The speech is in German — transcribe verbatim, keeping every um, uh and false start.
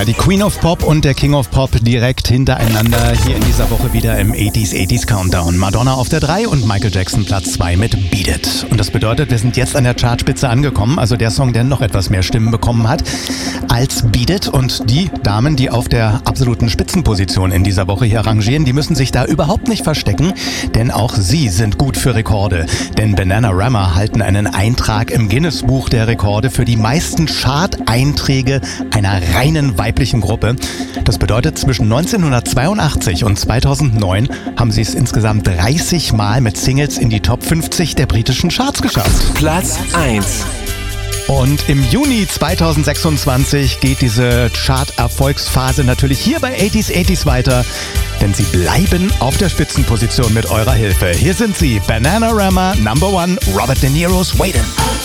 Ja, die Queen of Pop und der King of Pop direkt hintereinander hier in dieser Woche wieder im achtziger achtziger Countdown. Madonna auf der drei und Michael Jackson Platz zwei mit Beat It. Und das bedeutet, wir sind jetzt an der Chartspitze angekommen, also der Song, der noch etwas mehr Stimmen bekommen hat als Beat It. Und die Damen, die auf der absoluten Spitzenposition in dieser Woche hier rangieren, die müssen sich da überhaupt nicht verstecken, denn auch sie sind gut für Rekorde. Denn Bananarama halten einen Eintrag im Guinness-Buch der Rekorde für die meisten Chart-Einträge einer reinen weiblichen Gruppe. Das bedeutet, zwischen neunzehnhundertzweiundachtzig und zweitausendneun haben sie es insgesamt dreißig Mal mit Singles in die Top fünfzig der britischen Charts geschafft. Platz eins. Und im Juni zweitausendsechsundzwanzig geht diese Chart-Erfolgsphase natürlich hier bei achtziger achtziger weiter, denn sie bleiben auf der Spitzenposition mit eurer Hilfe. Hier sind sie, Bananarama, Number One, Robert De Niro's Waitin'.